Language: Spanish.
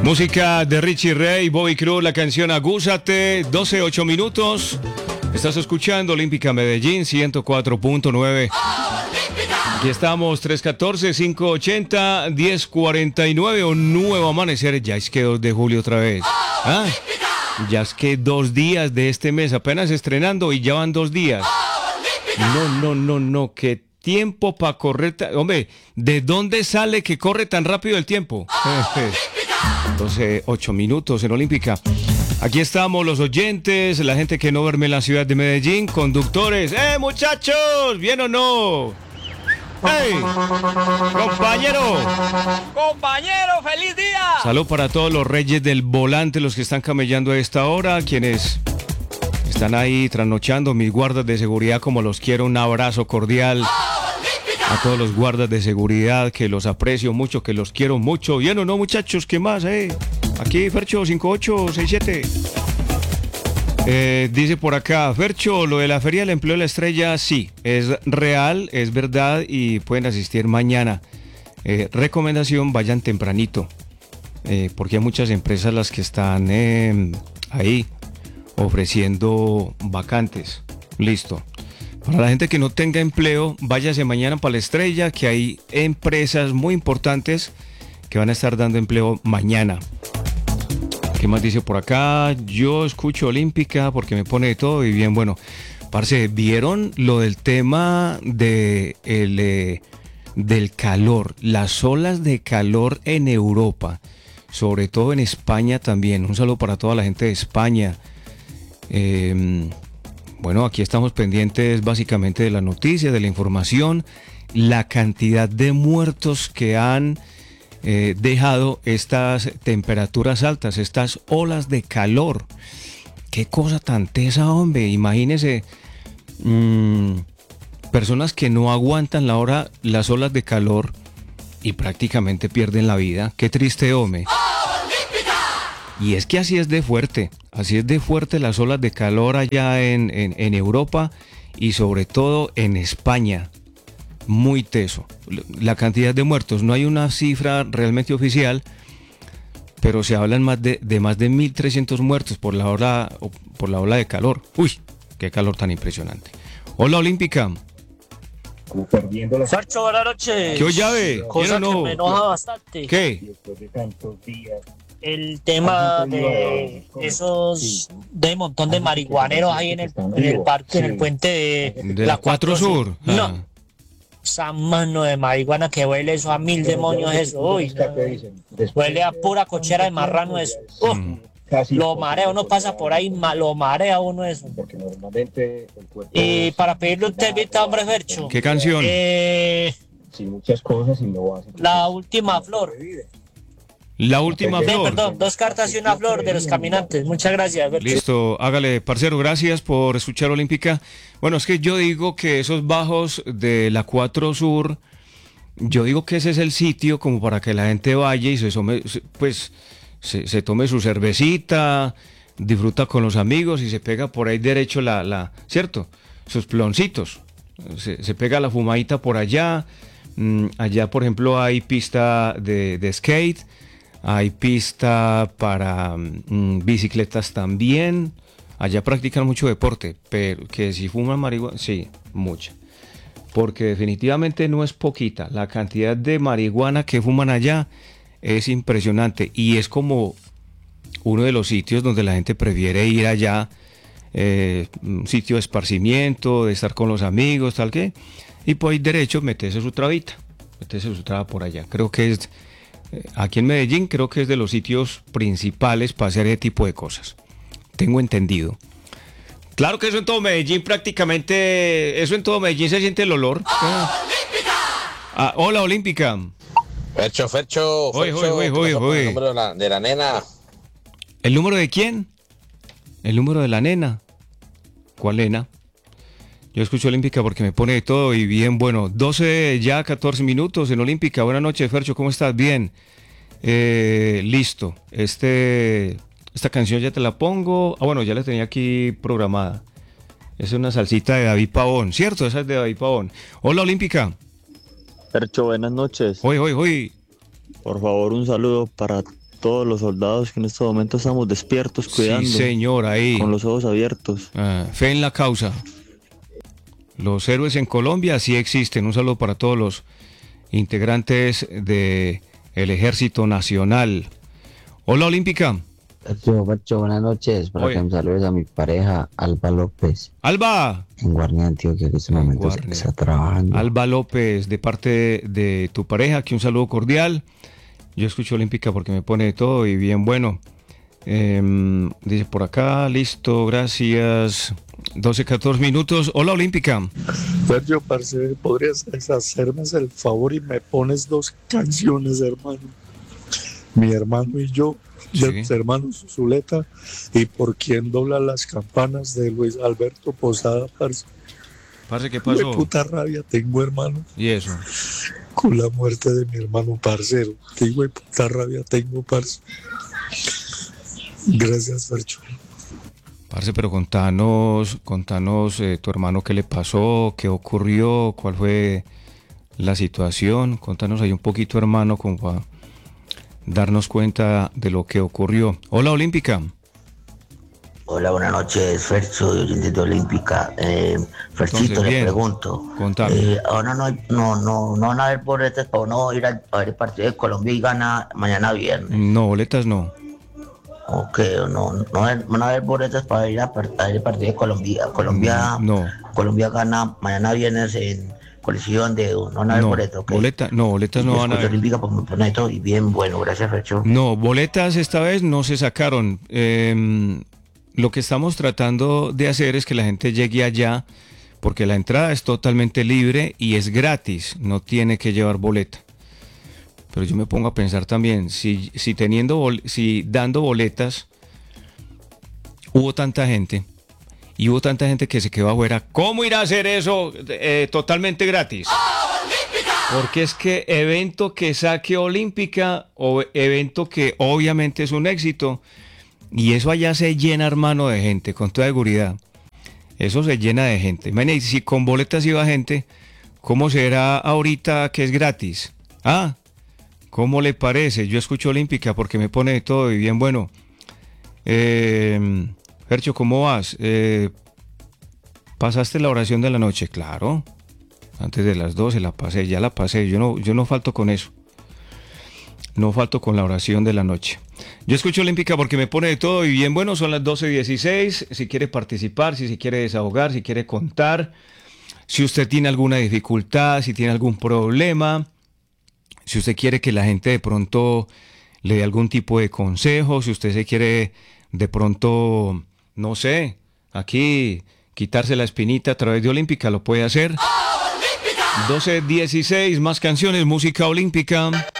Música de Richie Ray, Bobby Cruz, la canción Agúzate, 12:08 minutos. Estás escuchando Olímpica Medellín 104.9. Aquí estamos, 314-580-1049, un nuevo amanecer. Ya es que 2 de julio otra vez. ¿Ah? Ya es que 2 días de este mes, apenas estrenando y ya van 2 días. No, qué tiempo para correr. Hombre, ¿de dónde sale que corre tan rápido el tiempo? 8 minutos en Olímpica. Aquí estamos los oyentes, la gente que no duerme en la ciudad de Medellín, conductores. Muchachos! ¿Bien o no? ¡Hey! ¡Compañero! ¡Compañero, feliz día! Salud para todos los reyes del volante, los que están camellando a esta hora, quienes están ahí trasnochando, mis guardas de seguridad, como los quiero, un abrazo cordial. A todos los guardas de seguridad, que los aprecio mucho, que los quiero mucho. ¿Bien o no, muchachos? ¿Qué más, Aquí, Fercho, 5867. Dice por acá, Fercho, lo de la Feria del Empleo de la Estrella, sí, es real, es verdad y pueden asistir mañana. Recomendación, vayan tempranito, porque hay muchas empresas las que están ahí ofreciendo vacantes. Listo. Para la gente que no tenga empleo, váyase mañana para la Estrella, que hay empresas muy importantes que van a estar dando empleo mañana. ¿Qué más dice por acá? Yo escucho Olímpica porque me pone de todo y bien, bueno. Parce, ¿vieron lo del tema del calor? Las olas de calor en Europa, sobre todo en España también. Un saludo para toda la gente de España. Bueno, aquí estamos pendientes básicamente de la noticia, de la información, la cantidad de muertos que han dejado estas temperaturas altas, estas olas de calor. Qué cosa tan tesa, hombre. Imagínese personas que no aguantan las olas de calor y prácticamente pierden la vida. Qué triste, hombre. Y es que así es de fuerte las olas de calor allá en Europa y sobre todo en España. Muy teso. La cantidad de muertos, no hay una cifra realmente oficial, pero se hablan de más de 1.300 muertos por la ola de calor. Uy, qué calor tan impresionante. Hola, Olímpica. Fercho, buenas noches. ¿Qué llave? Cosa que me enoja bastante. ¿Qué? El tema de esos de montón de marihuaneros ahí en el parque, en el puente de la 4 Sur. No, esa mano de marihuana que huele eso a 1000 demonios eso. Uy, no. Huele a pura cochera de marrano eso. Lo marea, uno pasa por ahí, lo marea uno eso. Y para pedirle un temita, hombre, Fercho. ¿Qué canción? Sin muchas cosas y no hace. La última flor. La última flor. Perdón, 2 cartas y una flor de Los Caminantes. Muchas gracias, Fercho. Listo, hágale, parcero, gracias por escuchar Olímpica. Bueno, es que yo digo que esos bajos de la 4 Sur, yo digo que ese es el sitio como para que la gente vaya y se tome su cervecita, disfruta con los amigos y se pega por ahí derecho ¿cierto? Sus ploncitos. Se pega la fumadita por allá. Allá, por ejemplo, hay pista de skate. Hay pista para bicicletas también. Allá practican mucho deporte, pero que si fuman marihuana, sí, mucha. Porque definitivamente no es poquita. La cantidad de marihuana que fuman allá es impresionante. Y es como uno de los sitios donde la gente prefiere ir allá. Un sitio de esparcimiento, de estar con los amigos, tal que. Y pues derecho, meterse su trabita. Meterse su traba por allá. Creo que es... Aquí en Medellín creo que es de los sitios principales para hacer ese tipo de cosas. Tengo entendido. Claro que eso en todo Medellín prácticamente... Eso en todo Medellín se siente el olor. Hola, Olímpica. Fercho. Oye. El número de la nena. ¿El número de quién? El número de la nena. ¿Cuál nena? Yo escucho Olímpica porque me pone de todo y bien, bueno, 12 ya 14 minutos en Olímpica. Buenas noches, Fercho, ¿cómo estás? Bien. Listo. Esta canción ya te la pongo. Bueno, ya la tenía aquí programada. Es una salsita de David Pavón, ¿cierto? Esa es de David Pavón. Hola, Olímpica. Fercho, buenas noches. Hoy. Por favor, un saludo para todos los soldados que en este momento estamos despiertos, cuidando. Sí, señor, ahí. Con los ojos abiertos. Fe en la causa. Los héroes en Colombia sí existen. Un saludo para todos los integrantes del Ejército Nacional. Hola, Olímpica. Fercho, buenas noches. Para que me saludes a mi pareja, Alba López. Alba. En Guarnia, Antioquia, que en este momento está trabajando. Alba López, de parte de tu pareja, aquí un saludo cordial. Yo escucho Olímpica porque me pone de todo y bien bueno. Dice por acá, listo, gracias. 12, 14 minutos. Hola, Olímpica. Sergio, parce, ¿podrías hacerme el favor y me pones 2 canciones, hermano? Mi hermano y yo, mis hermanos Zuleta, y por quién dobla las campanas, de Luis Alberto Posada, parce. Parce, ¿qué pasó? Qué puta rabia tengo, hermano. ¿Y eso? Con la muerte de mi hermano parcero. Qué hijo de puta rabia tengo, parce. Gracias, Fercho. Parce, pero contanos tu hermano qué le pasó, qué ocurrió, cuál fue la situación. Contanos ahí un poquito, hermano, como para darnos cuenta de lo que ocurrió. Hola, Olímpica. Hola, buenas noches, Fercho, de oyente de Olímpica. Ferchito, le pregunto. Ahora no van a haber boletas para uno ir a ver el partido de Colombia y gana mañana viernes. No, boletas no. Ok, no van a haber boletas para ir a ver el partido de Colombia. Colombia gana mañana viernes en Coliseo de no van a haber boletas. Okay. Boletas no van a haber. Olímpica, pues me pone todo y bien bueno, gracias, Fercho. No, boletas esta vez no se sacaron. Lo que estamos tratando de hacer es que la gente llegue allá, porque la entrada es totalmente libre y es gratis, no tiene que llevar boleta. Pero yo me pongo a pensar también, si dando boletas hubo tanta gente que se quedó afuera, ¿cómo irá a hacer eso totalmente gratis? Porque es que evento que saque Olímpica, o evento que obviamente es un éxito, y eso allá se llena, hermano, de gente, con toda seguridad. Eso se llena de gente. Imagínate, si con boletas iba gente, ¿cómo será ahorita que es gratis? ¿Cómo le parece? Yo escucho Olímpica porque me pone de todo y bien bueno. Fercho, ¿cómo vas? ¿Pasaste la oración de la noche? Claro. Antes de las 12 ya la pasé. Yo no falto con eso. No falto con la oración de la noche. Yo escucho Olímpica porque me pone de todo y bien bueno, son las 12:16. Si quiere participar, si se quiere desahogar, si quiere contar, si usted tiene alguna dificultad, si tiene algún problema, si usted quiere que la gente de pronto le dé algún tipo de consejo, si usted se quiere de pronto, no sé, aquí quitarse la espinita a través de Olímpica, lo puede hacer. 12:16, más canciones, música olímpica.